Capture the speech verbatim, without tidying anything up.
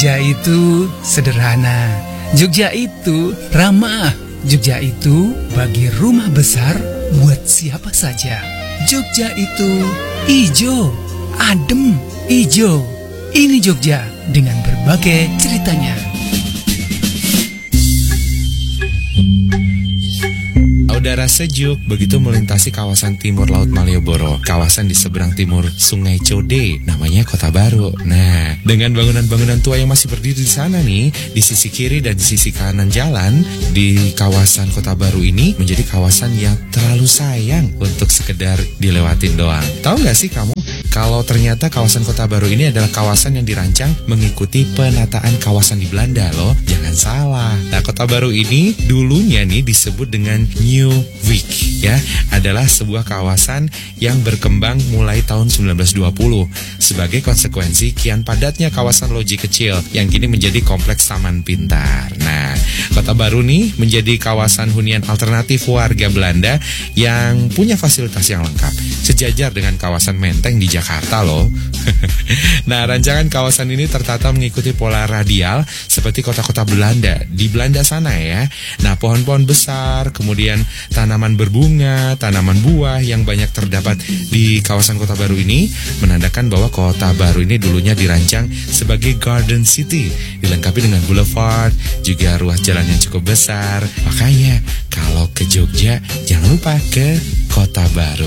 Jogja itu sederhana, Jogja itu ramah, Jogja itu bagi rumah besar buat siapa saja. Jogja itu ijo, adem, ijo. Ini Jogja dengan berbagai ceritanya. Udara sejuk begitu melintasi kawasan timur Laut Malioboro, kawasan di seberang timur Sungai Code, namanya Kota Baru. Nah, dengan bangunan-bangunan tua yang masih berdiri di sana nih, di sisi kiri dan di sisi kanan jalan, di kawasan Kota Baru ini menjadi kawasan yang terlalu sayang untuk sekedar dilewatin doang. Tahu nggak sih kamu, kalau ternyata kawasan Kota Baru ini adalah kawasan yang dirancang mengikuti penataan kawasan di Belanda loh. Jangan salah. Nah, Kota Baru ini dulunya nih disebut dengan New Wijk, ya, adalah sebuah kawasan yang berkembang mulai tahun sembilan belas dua puluh sebagai konsekuensi kian padatnya kawasan loji kecil yang kini menjadi kompleks Taman Pintar. Nah, Kota Baru nih menjadi kawasan hunian alternatif warga Belanda yang punya fasilitas yang lengkap, sejajar dengan kawasan Menteng di Jakarta loh. Nah, rancangan kawasan ini tertata mengikuti pola radial seperti kota-kota Belanda di Belanda sana ya. Nah, pohon-pohon besar, kemudian tanaman berbunga, tanaman buah yang banyak terdapat di kawasan Kota Baru ini menandakan bahwa Kota Baru ini dulunya dirancang sebagai Garden City, dilengkapi dengan boulevard, juga ruas jalan yang cukup besar. Makanya kalau ke Jogja jangan lupa ke Kota Baru.